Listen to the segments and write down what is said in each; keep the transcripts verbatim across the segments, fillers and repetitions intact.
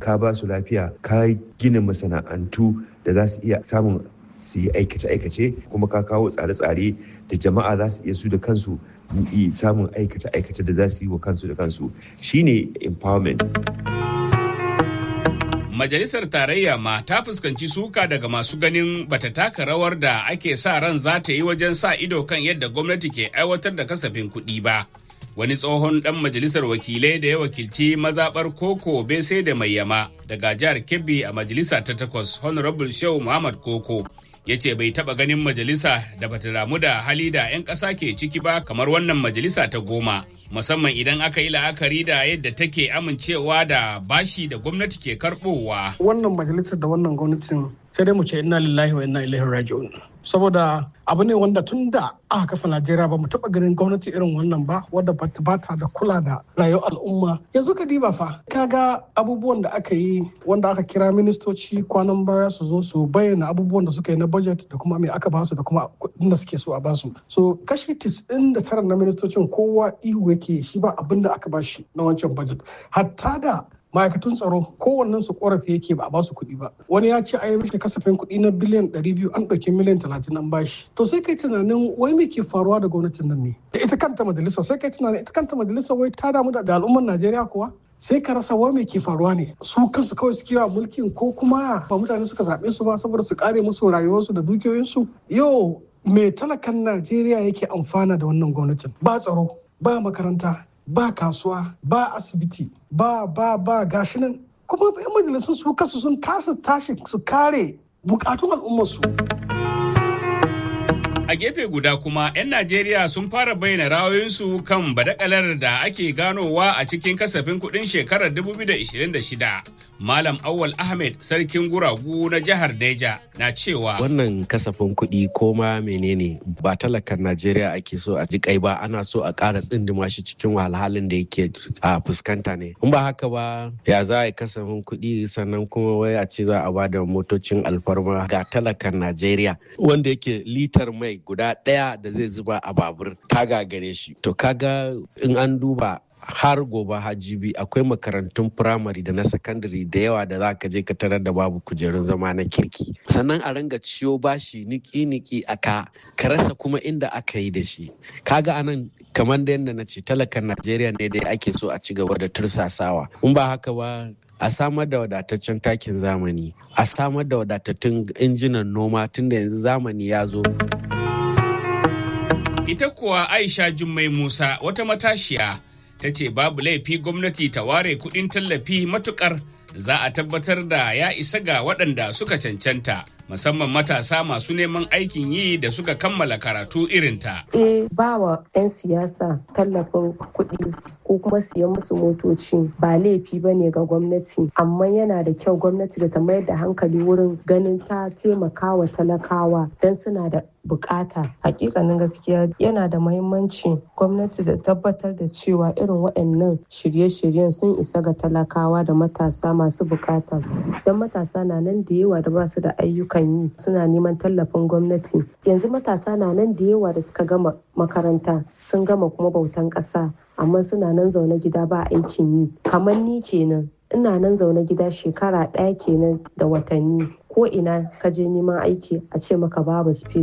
ka ba su lafiya, ka gina masana'antu da za su iya samun su yi aikace-aikace, kuma ka kawo tsare-tsare da jama'a za su iya su da kansu samun aikace-aikace da za su yi wa kansu da kansu, shine empowerment. Majalisar Tarayya ma ta fuskanci suka daga masu ganin bata taka rawar da ake sa ran za ta yi wajen sa ido kan yadda gwamnati ke aiwatar da kasafin kuɗi ba. Wani tsohon ɗan majalisar wakilai da ya wakilci mazaɓar Koko Bese da Mayyama daga jihar Kebbi a majalisa ta takwas, Honorable Shehu Muhammad Koko, ya ce bai taɓa ganin majalisa da bata damu da hali da 'yan ƙasa ke ciki ba kamar wannan majalisa ta goma, musamman idan aka yi la'akari da yadda take amincewa da bashi da gwamnati ke karɓowa. Wannan majalisar da wannan gwamnatin sai dai mu ce inna lillahi wa inna ilaihi raji'un. Saboda abu ne wanda tun da aka kafa Najeriya ba mu taɓa ganin gwamnati irin wannan ba, wadda ba ta da kula da rayuwar al'umma. Yanzu ka diba fa, kaga abubuwan da aka yi wanda aka kira ministoci kwanan baya su zo su bayyana abubuwan da suka yi na budget da kuma me aka basu da kuma kuɗin da suke so a basu. So kashi tis'in da tara na ministocin kowa ihu yake shi ba abin da aka bashi na wancan budget. Hatta da ma'aikatun tsaro kowannen su korafi yake ba a basu kuɗi ba. Wani ya ce a yi mishi kasafin kuɗi na biliyan ɗari biyu an ɗauki miliyan talatin an bashi. To sai kai tunanin wai me ke faruwa da gwamnatin nan ne? Da ita kanta majalisa sai kai tunanin ita kanta majalisa wai ta damu da al'ummar Najeriya kuwa? Sai ka rasa wa me ke faruwa ne? Su kansu kawai suke wa mulkin ko kuma ba mutane suka zaɓe su ba saboda su kare musu rayuwarsu da dukiyoyinsu? Yau me talakan Najeriya yake amfana da wannan gwamnatin? Ba tsaro, ba makaranta, ba kasuwa, ba asibiti, ba ba ba gashi nan. Kuma 'yan majalisun su kasu sun kasa tashi su kare bukatun al'ummarsu. A gefe guda kuma 'yan Najeriya sun fara bayyana ra'ayoyinsu kan badakalar da ake ganowa a cikin kasafin kuɗin shekarar dubu biyu da ishirin da shida. Malam Awwal Ahmed, sarkin guragu na jihar Neja, na cewa wannan kasafin kuɗi ko ma menene ba talakan Najeriya ake so a ji kai ba, ana so a ƙara tsindima shi cikin wahalhalun da yake a fuskanta ne. In ba haka ba ya za a yi kasafin kuɗi sannan kuma wai a ce za a ba da motocin alfarma ga talakan Najeriya wanda yake litar mai guda ɗaya da zai zuba a babur ta gagare shi. To kaga in an duba har gobe hajibi akwai makarantun firamare da na sakandare da yawa da za ka je ka tarar da babu kujerun zama na kirki, sannan a ringa ciyo bashi niki-niki a ka ka rasa kuma inda aka yi da shi. Kaga anan kamar da yadda na ce talakan Najeriya ne da ake so a ci gaba da tursasawa. In ba haka ba a samar da wadataccen takin zamani, a samar da wadatattun injinan noma tunda yanzu zamani ya zo. Ita kuwa Aisha Jummai Musa, wata matashiya, ta ce babu laifi gwamnati ta ware kuɗin tallafi matukar za a tabbatar da ya isa ga waɗanda suka cancanta, musamman matasa masu neman aikin yi da suka kammala karatu irinta. Eh, ba wa 'yan siyasa tallafin kuɗi ko kuma siyan musu motoci ba laifi ba ne ga gwamnati, amma yana da kyau gwamnati da ta mayar da hankali wurin ganin ta taimaka wa talakawa don suna da bukata. Hakikanin gaskiya yana da muhimmanci gwamnati da tabbatar da cewa irin waɗannan shirye-shiryen sun isa ga talakawa da matasa masu bukata. Don matasa na nan da yawa da ba su da ayyukan yi suna neman tallafin gwamnati. Yanzu matasa na nan da yawa da suka gama makaranta sun gama kuma bautan ƙasa, amma suna nan zaune gida ba aikin yi. Kamar ni kenan, ina nan zaune gida shekara ɗaya kenan da watanni. Ko ina ka je neman aiki a ce maka babu space.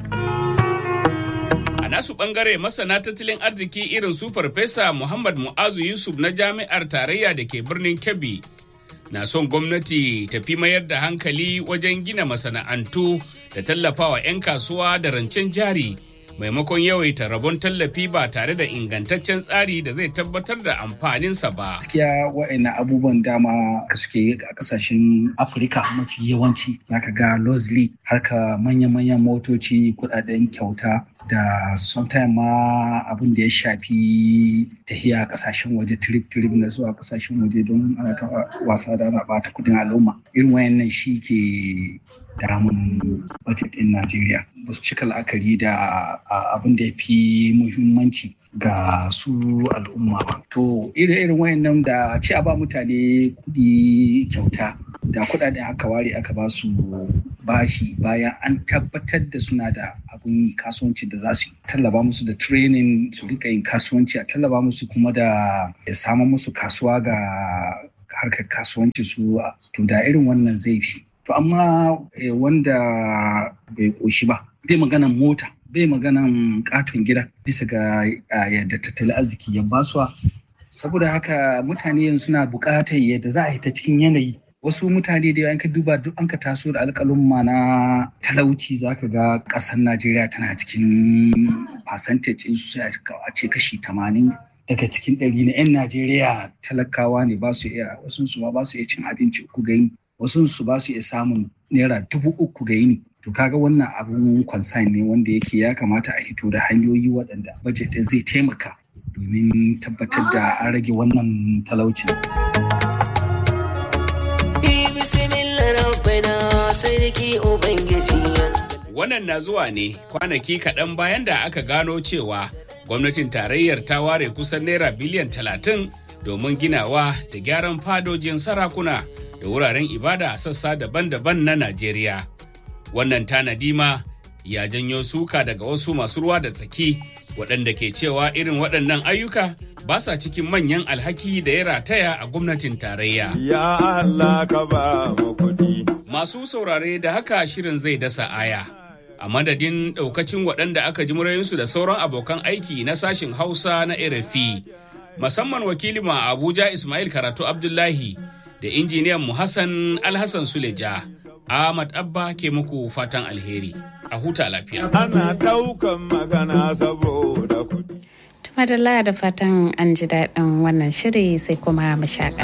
A nasu bangare masana tattalin arziki irin su Farfesa Muhammad Mu'azu Yusuf na Jami'ar Tarayya da ke birnin Kebbi na son gwamnati ta fi mayar da hankali wajen gina masana'antu da tallafawa 'yan kasuwa da rancen jari, maimakon yawaita rabon tallafi ba tare da ingantaccen tsari da zai tabbatar da amfaninsa ba. Gaskiya wa'annan abubuwan dama ka suke a kasashen Afirka mafi yawanci zaka ga Lozli harka manya-manyan motoci, kudaden kyauta da sometimes ma abin da ya shafi tahiya kasashen waje, trip-trip na zuwa kasashen waje don ana ta wasa da ana bata kudin al'umma. Irin wayannan shi ke damun budget din Najeriya. Ba su cika la'akari da abin da ya fi muhimmanci ga su al'umma ba. To irin wayannan da ce a ba mutane kuɗi kyauta da kuɗaɗen aka ware aka ba su bashi bayan an tabbatar da suna da abun yi kasuwanci da za su yi. Tallaba musu da training su rika yin kasuwanci, a tallaba musu kuma da samun musu kasuwa ga harkar kasuwanci su to da irin wannan zai fi. To amma wanda bai ƙoshi ba bai maganan mota bai maganan katon gida bisa ga yadda tattalin arziki ya basuwa. Saboda haka mutane yanzu suna buƙatar yadda za a yi ta cikin yanayi. Wasu mutane da an ka duba duk an ka taso da alƙalumma na talauci za ka ga ƙasar Najeriya tana cikin percentage in su a ce kashi tamanin daga cikin ɗari na 'yan Najeriya talakawa ne ba su iya wasu su ma ba su iya cin abinci uku ga yini wasu su ba su iya samun naira dubu uku ga yini. To kaga wannan abun concern ne wanda yake ya kamata a hito da hanyoyi waɗanda budget zai taimaka domin tabbatar da an rage wannan talaucin. Wannan na zuwa ne kwanaki kaɗan bayan da aka gano cewa gwamnatin tarayyar ta ware kusan naira biliyan talatin domin ginawa da gyaran fadojin sarakuna da wuraren ibada a sassa daban-daban na Najeriya. Wannan tanadi ma ya janyo suka daga wasu masu ruwa da tsaki waɗanda ke cewa irin waɗannan ayyuka ba sa cikin manyan alhaki da ya rataya a gwamnatin tarayya. Ya Allah ka ba mu kuɗi. Masu saurare da haka shirin zai dasa aya. A madadin ɗaukacin waɗanda aka ji murayinsu da sauran abokan aiki na sashin Hausa na R F I, musamman wakilin a Abuja Ismail Karatu Abdullahi da injiniyan mu Hassan Alhassan Suleja. Ahmad Abba ke muku fatan alheri. A huta lafiya. Ana ɗaukan magana saboda kuɗi. Tumadala da fatan an ji daɗin wannan shiri sai kuma mashaƙa.